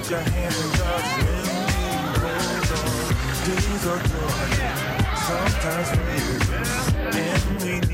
put your hands in God's when we hold on. Days are good, sometimes we and we